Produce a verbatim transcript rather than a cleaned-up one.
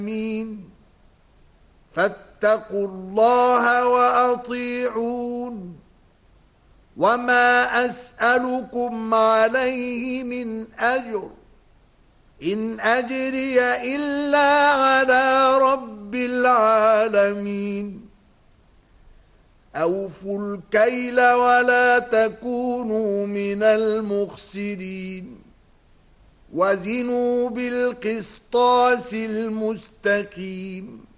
مين فاتقوا الله وأطيعون وما أسألكم عليه من أجر إن أجري إلا على رب العالمين أوفوا الكيل ولا تكونوا من المخسرين وزنوا بالقسطاس المستقيم